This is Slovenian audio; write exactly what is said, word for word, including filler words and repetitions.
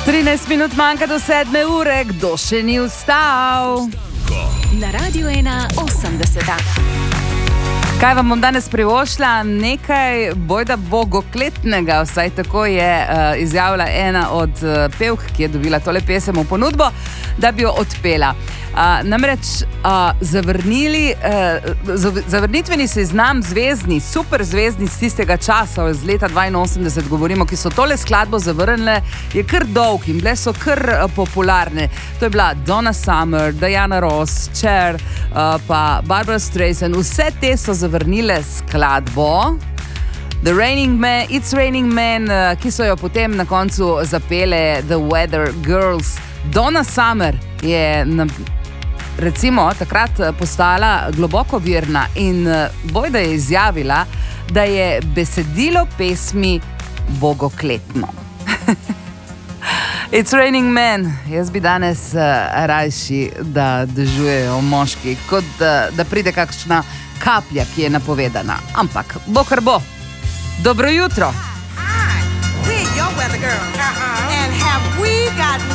trinajst minut manjka do sedme ure, kdo še ni vstal? Na Radiu ena osemdeset. Kaj vam bom danes privošla? Nekaj bojda bogokletnega, vsaj tako je uh, izjavila ena od uh, pevk, ki je dobila tole pesem v ponudbo, da bi jo odpela. Uh, namreč uh, zavrnili, uh, zavrnitveni seznam zvezdni, super zvezdni z tistega časa, iz leta dvainosemdeset govorimo, ki so tole skladbo zavrnile, je kar dolg in bile so kar uh, popularne. To je bila Donna Summer, Diana Ross, Cher, uh, pa Barbara Streisand, vse te so zavrnile skladbo The Raining Man, It's Raining Man, uh, ki so jo potem na koncu zapele The Weather Girls. Donna Summer je na recimo takrat postala globoko verna in bojda je izjavila, da je besedilo pesmi bogokletno. It's Raining Man. Jaz bi danes uh, rajši, da dežujejo moški, kot da, da pride kakšna kaplja, ki je napovedana. Ampak bo kar bo. Dobro jutro. Hi, we're your weather girls. Uh-huh. And have we got